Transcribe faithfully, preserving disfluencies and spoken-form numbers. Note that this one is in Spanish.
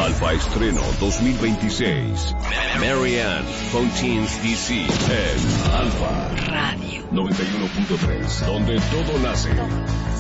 Alfa Estreno dos mil veintiséis. Marianne Fontines D C en Alfa Radio noventa y uno punto tres, donde todo nace.